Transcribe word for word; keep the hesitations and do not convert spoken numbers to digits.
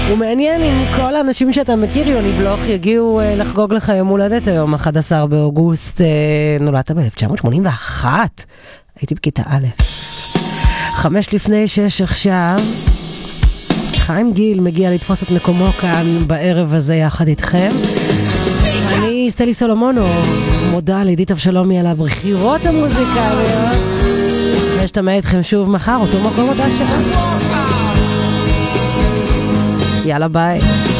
הוא מעניין אם כל האנשים שאתה מכיר, יוני בלוך, יגיעו לחגוג לך יום הולדת היום, אחד עשר באוגוסט, נולדת ב-אלף תשע מאות שמונים ואחת, הייתי בכיתה א'. חמש לפני שש עכשיו, חיים גיל מגיע לתפוס את מקומו כאן בערב הזה יחד איתכם. אני סטלי סולומונוב, מודה לעידית אבשלומי על הבחירות המוזיקליות, ושתמע איתכם שוב מחר, אותו מקום אותה שעה. יאללה ביי.